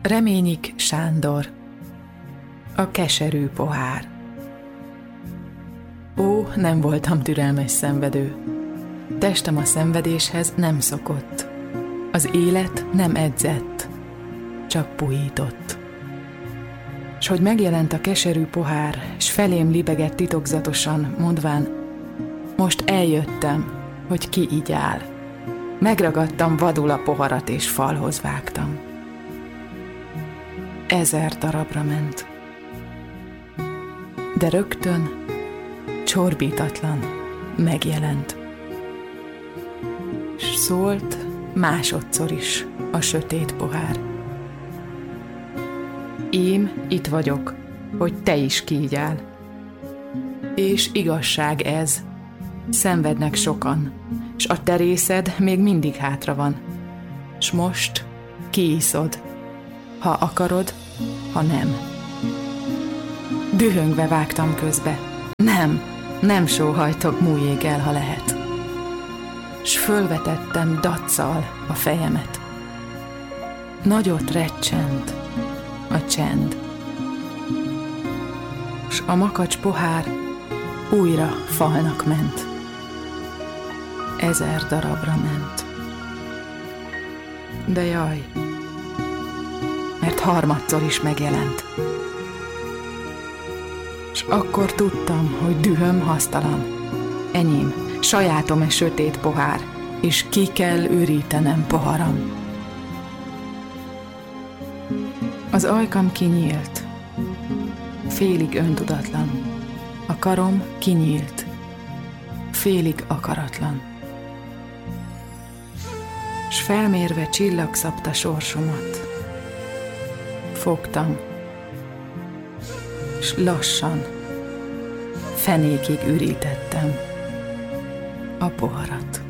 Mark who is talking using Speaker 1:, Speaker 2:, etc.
Speaker 1: Reményik Sándor. A keserű pohár. Ó, nem voltam türelmes szenvedő. Testem a szenvedéshez nem szokott. Az élet nem edzett, csak puhított. S hogy megjelent a keserű pohár, s felém libegett titokzatosan, mondván, most eljöttem, hogy ki így áll. Megragadtam vadul a poharat, és falhoz vágtam. 1000 darabra ment. De rögtön, csorbítatlan, megjelent. S szólt másodszor is a sötét pohár. Ím itt vagyok, hogy te is kígyál. És igazság ez, szenvednek sokan, s a te részed még mindig hátra van. S most kiiszod, ha akarod, ha nem. Dühöngve vágtam közbe. Nem sóhajtok, múljék el, ha lehet. S fölvetettem daccal a fejemet. Nagyot recsent a csend. S a makacs pohár újra falnak ment. 1000 darabra ment. De jaj, mert harmadszor is megjelent. S akkor tudtam, hogy dühöm hasztalan. Enyém, sajátom e sötét pohár, és ki kell ürítenem poharam. Az ajkam kinyílt, félig öntudatlan. A karom kinyílt, félig akaratlan. S felmérve csillagszapta sorsomat, fogtam, s lassan, fenékig ürítettem a poharat.